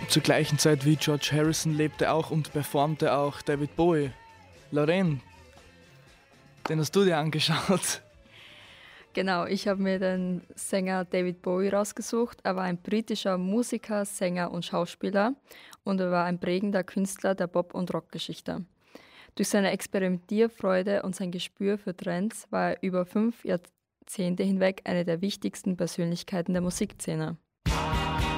Zur gleichen Zeit wie George Harrison lebte auch und performte auch David Bowie. Lorraine, den hast du dir angeschaut. Genau, ich habe mir den Sänger David Bowie rausgesucht. Er war ein britischer Musiker, Sänger und Schauspieler und er war ein prägender Künstler der Pop- und Rockgeschichte. Durch seine Experimentierfreude und sein Gespür für Trends war er über 5 Jahrzehnte hinweg eine der wichtigsten Persönlichkeiten der Musikszene.